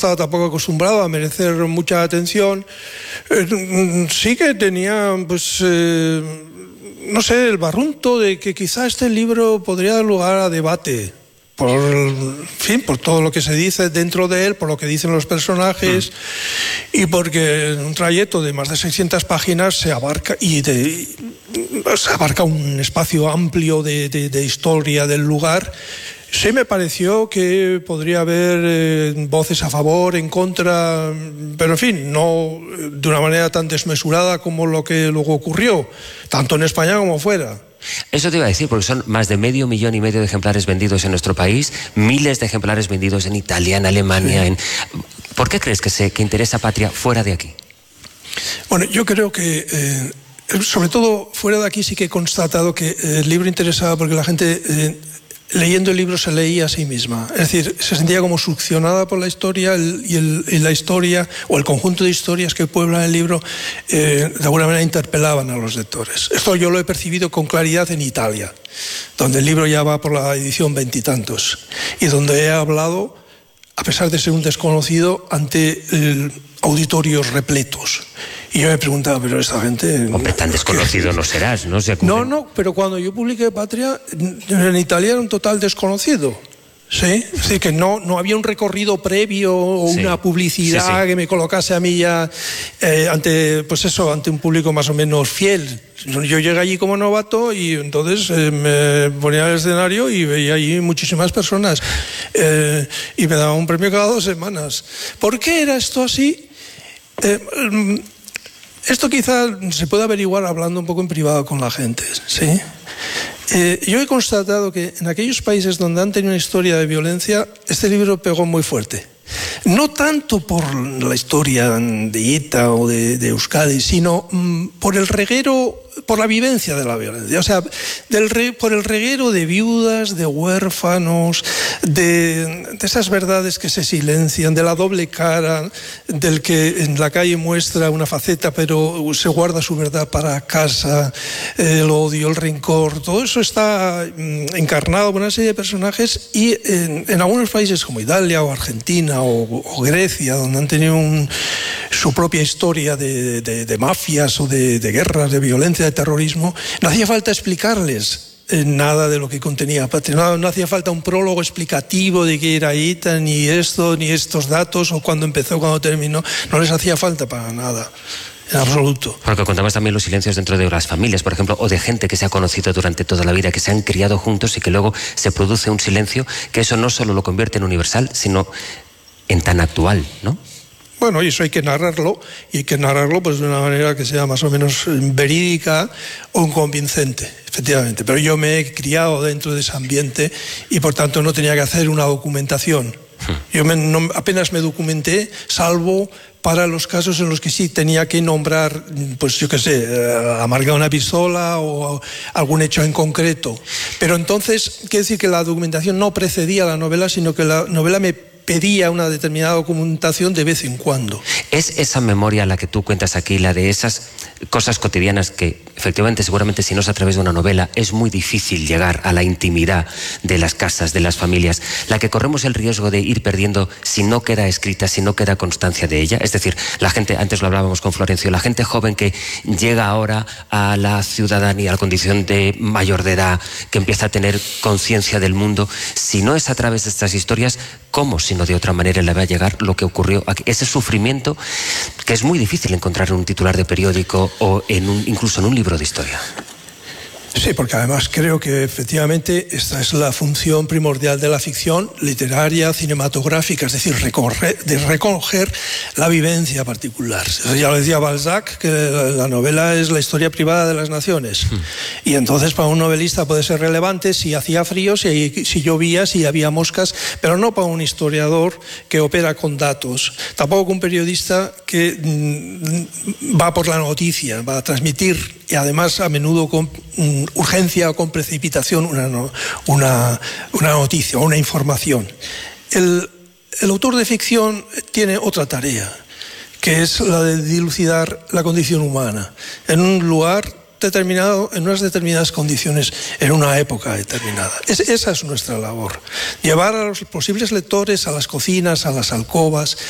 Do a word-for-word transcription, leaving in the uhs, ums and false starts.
estaba tampoco acostumbrado a merecer mucha atención, eh, sí que tenía, pues, eh, no sé, el barrunto de que quizá este libro podría dar lugar a debate. Por, en fin, por todo lo que se dice dentro de él, por lo que dicen los personajes, mm. y porque en un trayecto de más de seiscientas páginas se abarca y de, se abarca un espacio amplio de, de, de historia del lugar. Sí me pareció que podría haber eh, voces a favor, en contra, pero en fin, no de una manera tan desmesurada como lo que luego ocurrió, tanto en España como fuera. Eso te iba a decir, porque son más de medio millón y medio de ejemplares vendidos en nuestro país, miles de ejemplares vendidos en Italia, en Alemania. Sí. En... ¿Por qué crees que, se, que interesa Patria fuera de aquí? Bueno, yo creo que, eh, sobre todo fuera de aquí, sí que he constatado que el libro interesaba porque la gente... Eh, leyendo el libro se leía a sí misma, es decir, se sentía como succionada por la historia el, y, el, y la historia o el conjunto de historias que pueblan el libro eh, de alguna manera interpelaban a los lectores. Esto yo lo he percibido con claridad en Italia, donde el libro ya va por la edición veintitantos y donde he hablado, a pesar de ser un desconocido, ante eh, auditorios repletos. Y yo me preguntaba, pero esta gente... Hombre, tan desconocido no serás, ¿no? Se no, no, pero cuando yo publiqué Patria, en Italia era un total desconocido. ¿Sí? Es decir, que no, no había un recorrido previo o sí. una publicidad sí, sí. que me colocase a mí ya eh, ante, pues eso, ante un público más o menos fiel. Yo llegué allí como novato y entonces eh, me ponía al escenario y veía allí muchísimas personas eh, y me daban un premio cada dos semanas. ¿Por qué era esto así? Eh, Esto quizá se puede averiguar hablando un poco en privado con la gente, ¿sí? Eh, yo he constatado que en aquellos países donde han tenido una historia de violencia, este libro pegó muy fuerte. No tanto por la historia de Ita o de, de Euskadi, sino mm, por el reguero, por la vivencia de la violencia. O sea, del re, por el reguero de viudas, de huérfanos, de, de esas verdades que se silencian, de la doble cara, del que en la calle muestra una faceta pero se guarda su verdad para casa, el odio, el rencor, todo eso está mm, encarnado por una serie de personajes y en, en algunos países como Italia o Argentina o, o Grecia, donde han tenido un, su propia historia de, de, de mafias o de, de guerras, de violencia, de terrorismo, no hacía falta explicarles eh, nada de lo que contenía Patria. No, no hacía falta un prólogo explicativo de qué era Ita, ni esto, ni estos datos, o cuándo empezó, cuándo terminó. No les hacía falta para nada. En absoluto. Porque contabas también los silencios dentro de las familias, por ejemplo, o de gente que se ha conocido durante toda la vida, que se han criado juntos y que luego se produce un silencio, que eso no solo lo convierte en universal, sino en tan actual, ¿no? Bueno, y eso hay que narrarlo, y hay que narrarlo pues de una manera que sea más o menos verídica o convincente, efectivamente. Pero yo me he criado dentro de ese ambiente y por tanto no tenía que hacer una documentación. Yo me, no, apenas me documenté, salvo para los casos en los que sí tenía que nombrar, pues yo qué sé, la marca de una pistola o algún hecho en concreto. Pero entonces, quiere decir que la documentación no precedía a la novela, sino que la novela me pedía una determinada documentación de vez en cuando. ¿Es esa memoria la que tú cuentas aquí, la de esas cosas cotidianas que efectivamente seguramente si no es a través de una novela es muy difícil llegar a la intimidad de las casas, de las familias, la que corremos el riesgo de ir perdiendo si no queda escrita, si no queda constancia de ella? Es decir, la gente, antes lo hablábamos con Florencio, la gente joven que llega ahora a la ciudadanía, a la condición de mayor de edad, que empieza a tener conciencia del mundo, si no es a través de estas historias, ¿cómo sino de otra manera le va a llegar lo que ocurrió aquí? Ese sufrimiento que es muy difícil encontrar en un titular de periódico o en un, incluso en un libro de historia. Sí, porque además creo que efectivamente esta es la función primordial de la ficción literaria, cinematográfica, es decir, recorrer, de recoger la vivencia particular. Ya lo decía Balzac, que la novela es la historia privada de las naciones. Hmm. Y entonces para un novelista puede ser relevante si hacía frío, si, si llovía, si había moscas, pero no para un historiador que opera con datos. Tampoco un periodista que mm, va por la noticia, va a transmitir, y además a menudo con mm, urgencia o con precipitación, una, una, una noticia o una información. El, el autor de ficción tiene otra tarea, que es la de dilucidar la condición humana en un lugar determinado, en unas determinadas condiciones, en una época determinada. Es, esa es nuestra labor. Llevar a los posibles lectores a las cocinas, a las alcobas,